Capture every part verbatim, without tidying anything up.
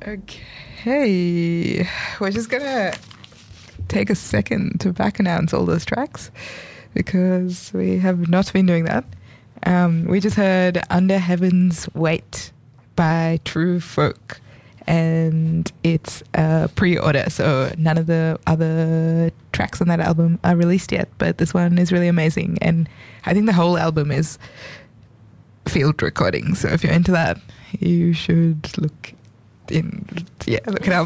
Okay, we're just gonna take a second to back announce all those tracks because we have not been doing that. Um, we just heard Under Heaven's Weight by True Folk, and it's a pre-order, so none of the other tracks on that album are released yet, but this one is really amazing, and I think the whole album is field recording, so if you're into that, you should look in, yeah, look it up.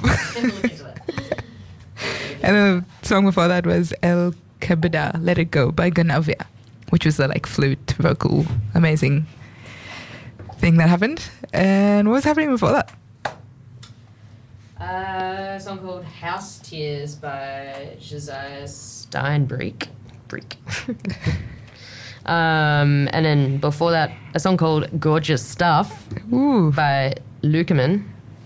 And the song before that was El Kabeda, Let It Go by Ganavia, which was the like flute vocal amazing thing that happened. And what was happening before that? Uh, a song called House Tears by Josiah Steinbreek. Breek. um, and then before that, a song called Gorgeous Stuff Ooh. by Lukeman.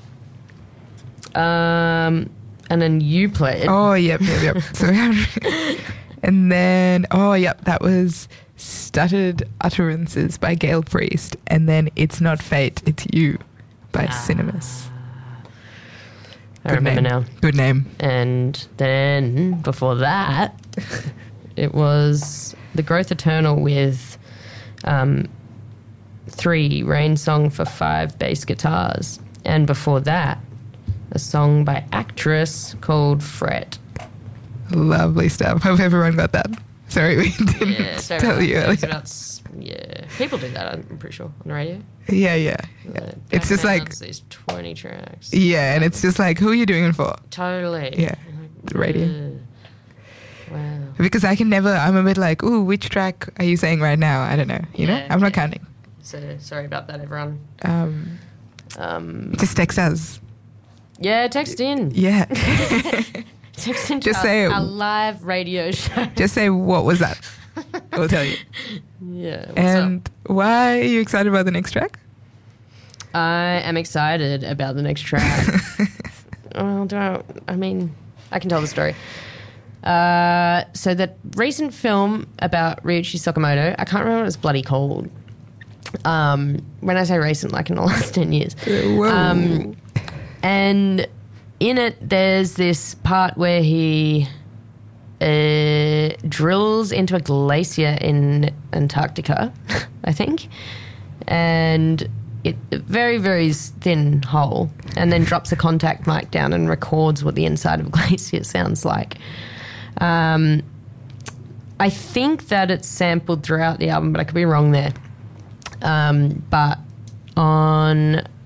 Um, and then you played. Oh, yep, yep, yep. So we have, and then, oh, yep, that was Stuttered Utterances by Gail Priest. And then It's Not Fate, It's You by ah. Cinemas. I Good remember name. now. Good name. And then before that, it was The Growth Eternal with um, three Rain Song for five bass guitars. And before that, a song by Actress called Fret. Lovely stuff. Hope everyone got that. Sorry we didn't yeah, sorry tell you earlier. About, yeah, people do that, I'm pretty sure, on the radio. Yeah, yeah. yeah. Uh, it's just like... these twenty tracks. Yeah, and it's just like, who are you doing it for? Totally. Yeah, like, the radio. Uh, wow. Because I can never... I'm a bit like, ooh, which track are you saying right now? I don't know. You yeah, know? I'm not yeah. counting. So, sorry about that, everyone. Um, um, just text us. Yeah, text in. Yeah. Text in to just our, say, our live radio show. Just say, what was that? We'll tell you. Yeah. What's and up? Why are you excited about the next track? I am excited about the next track. Well, do I, I mean, I can tell the story. Uh, so that recent film about Ryuichi Sakamoto, I can't remember what it's bloody called. Um, when I say recent, like in the last ten years. Whoa. Um, and in it, there's this part where he uh, drills into a glacier in Antarctica, I think, and it very, very thin hole, and then drops a contact mic down and records what the inside of a glacier sounds like. Um, I think that it's sampled throughout the album, but I could be wrong there. Um, but on